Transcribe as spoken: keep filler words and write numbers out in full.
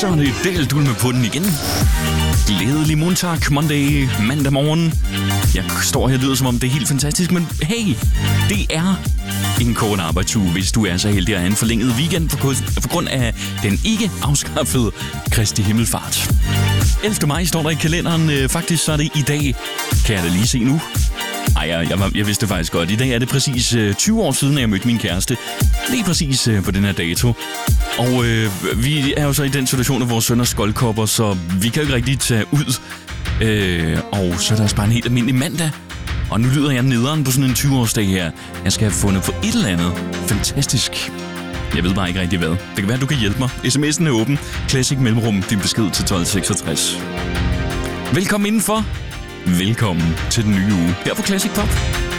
Så er det Dældul med på den igen. Glædelig Montag, Monday, mandag morgen. Jeg står her og lyder som om det er helt fantastisk, men hey, det er en kort arbejdsuge, hvis du er så heldig at have en forlænget weekend på grund af den ikke afskaffede Kristi Himmelfart. ellevte maj står der i kalenderen. Faktisk så er det i dag, kan jeg da lige se nu. Ej, jeg, jeg, jeg vidste det faktisk godt. I dag er det præcis øh, tyve år siden, at jeg mødte min kæreste. Lige præcis øh, på den her dato. Og øh, vi er jo så i den situation, at vores søn er skoldkopper, så vi kan jo ikke rigtig tage ud. Øh, og så er der også bare en helt almindelig mandag. Og nu lyder jeg nederen på sådan en tyve-årsdag her. Jeg skal have fundet på et eller andet fantastisk. Jeg ved bare ikke rigtig hvad. Det kan være, at du kan hjælpe mig. sms'en er åben. Classic mellemrum, din besked til tolv seksogtres. Velkommen indenfor. Velkommen til den nye uge her på Classic Pop.